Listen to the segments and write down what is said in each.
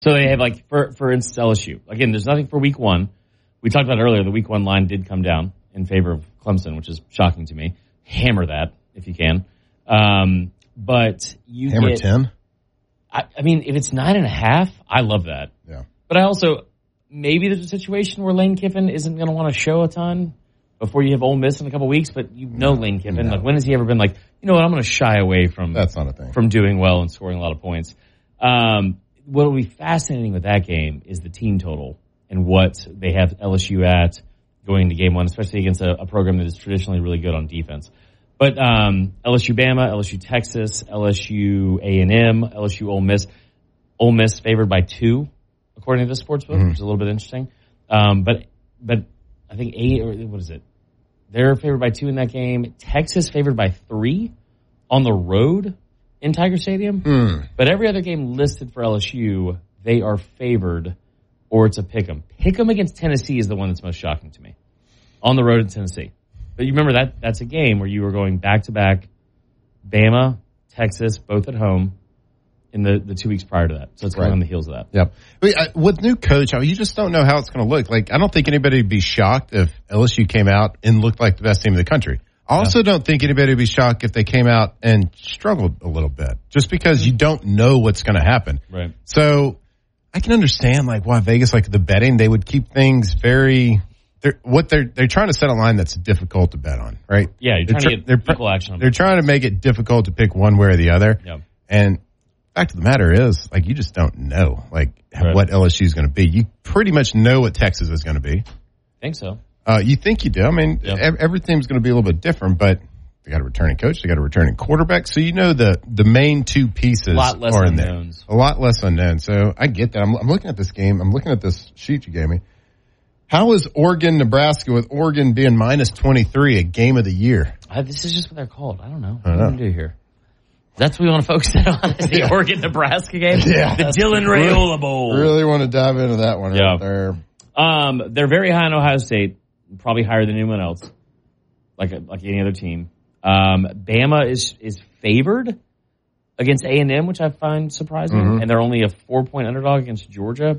So they have, like, for instance, LSU. Again, there's nothing for week one. We talked about earlier, the week one line did come down in favor of Clemson, which is shocking to me. Hammer that if you can. But you Hammer get 10? I mean, if it's 9.5, I love that. Yeah. But I also, maybe there's a situation where Lane Kiffin isn't going to want to show a ton before you have Ole Miss in a couple weeks, but you know Lane Kiffin. No. Like, when has he ever been like, you know what, I'm going to shy away from That's not a thing. From doing well and scoring a lot of points. What will be fascinating with that game is the team total and what they have LSU at going into game one, especially against a program that is traditionally really good on defense. But LSU Bama, LSU Texas, LSU A&M, LSU Ole Miss. Ole Miss favored by 2, according to the sportsbook, which is a little bit interesting. But I think what is it? They're favored by 2 in that game. Texas favored by 3 on the road in Tiger Stadium. But every other game listed for LSU, they are favored, or it's a pick'em. Pick'em against Tennessee is the one that's most shocking to me. On the road in Tennessee. But you remember that's a game where you were going back-to-back Bama, Texas, both at home in the 2 weeks prior to that. So it's going on the heels of that. Yep. With new coach, you just don't know how it's going to look. Like, I don't think anybody would be shocked if LSU came out and looked like the best team in the country. I also don't think anybody would be shocked if they came out and struggled a little bit, just because you don't know what's going to happen. Right. So I can understand like why Vegas, like the betting, they would keep things very. They're trying to set a line that's difficult to bet on, right? Yeah, you're trying to get equal action on They're trying to make it difficult to pick one way or the other. Yep. And fact of the matter is, like, you just don't know like what LSU is going to be. You pretty much know what Texas is going to be. I think so. You think you do. I mean, every team's going to be a little bit different, but they got a returning coach, they got a returning quarterback, so you know the main 2 pieces a lot less are in unknowns. there. A lot less unknown. So I get that. I'm looking at this game. I'm looking at this sheet you gave me. How is Oregon, Nebraska, with Oregon being minus 23, a game of the year? This is just what they're called. I don't know. What do we do here? That's what we want to focus in on, is the Oregon-Nebraska game? Yeah. The Dylan Raiola Bowl. Really want to dive into that one right there. They're very high on Ohio State, probably higher than anyone else, like any other team. Bama is favored against A&M, which I find surprising, and they're only a 4-point underdog against Georgia.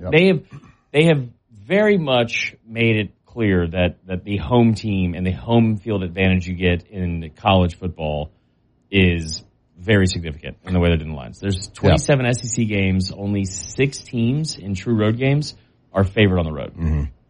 They have very much made it clear that the home team and the home field advantage you get in college football is very significant in the way they're doing the lines. There's 27 SEC games. Only 6 teams in true road games are favored on the road.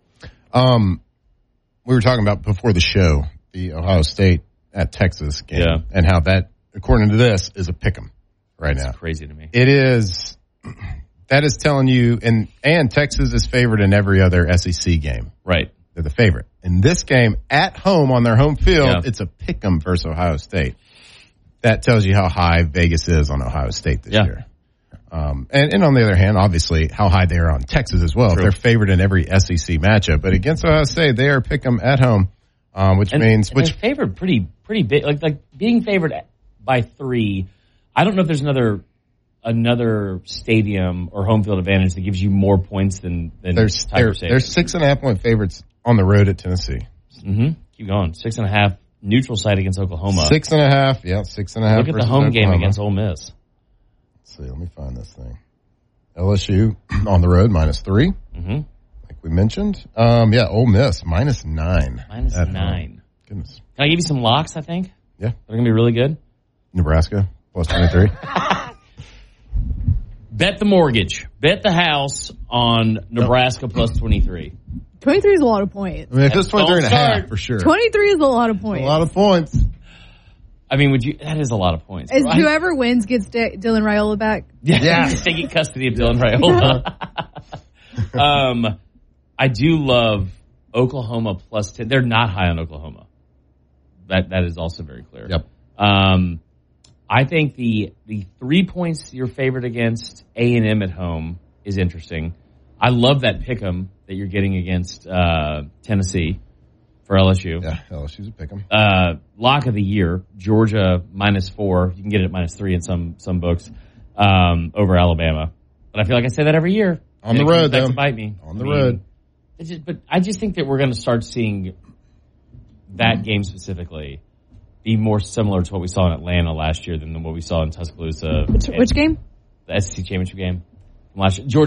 We were talking about before the show the Ohio State at Texas game and how that, according to this, is a pick'em right now. It's crazy to me. It is. That is telling you, and Texas is favored in every other SEC game. Right. They're the favorite. In this game, at home on their home field, it's a pick'em versus Ohio State. That tells you how high Vegas is on Ohio State this year. And on the other hand, obviously, how high they are on Texas as well. They're favored in every SEC matchup. But against Ohio State, they are pick'em at home, which means... they're favored pretty big. Like being favored by 3, I don't know if there's another stadium or home field advantage that gives you more points than Tiger Stadium. There's 6.5-point favorites on the road at Tennessee. Keep going. 6.5 neutral site against Oklahoma. 6.5. Yeah, 6.5. Look at the home game against Ole Miss. Let's see. Let me find this thing. LSU on the road -3. Like we mentioned. Ole Miss -9. -9. Goodness. Can I give you some locks? I think. Yeah, they're gonna be really good. Nebraska +23. Bet the mortgage. Bet the house on Nebraska +23. 23 is a lot of points. I mean, if it's 23.5 for sure. 23 is a lot of points. A lot of points. I mean, that is a lot of points. Whoever wins gets Dylan Raiola back? Yeah. They get custody of Dylan Raiola. I do love Oklahoma +10. They're not high on Oklahoma. That is also very clear. Yep. I think the 3 points you're favored against A&M at home is interesting. I love that pick'em that you're getting against Tennessee for LSU. Yeah, LSU's a pick'em. Lock of the year, Georgia -4. You can get it at -3 in some books over Alabama. But I feel like I say that every year. On the road, though. To bite me. On the road. But I just think that we're going to start seeing that game specifically be more similar to what we saw in Atlanta last year than what we saw in Tuscaloosa. Which game? The SEC championship game. from last year. Georgia